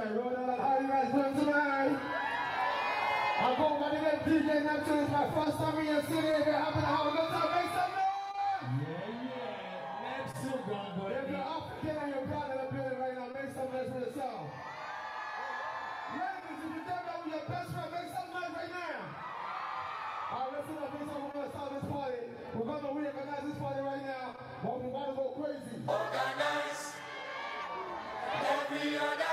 Rhode Island. How you guys doing tonight? I'm going by the name DJ Neptune. It's my first time in your city. If you're happy to have a good time, make some noise! Yeah. Neptune gone, boy. If you're African and you're proud of the building right now, make some noise for yourself. Ladies, if you done that with your best friend, make some noise right now. Alright, listen up, we're gonna start this party. We're gonna reorganize this party right now, but we're about to go crazy. Organize. Let me organize.